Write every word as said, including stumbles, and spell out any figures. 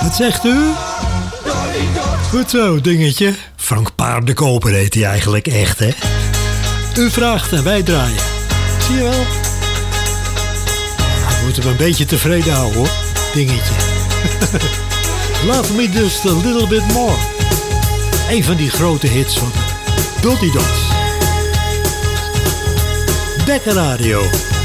Wat zegt u? Goed zo, dingetje. Frank Paardenkoper heet hij eigenlijk echt, hè? U vraagt en wij draaien. Zie je wel? We moeten hem een beetje tevreden houden, hoor. Dingetje. Love Me Just A Little Bit More. Een van die grote hits van Dottie Dots. Dekker Radio.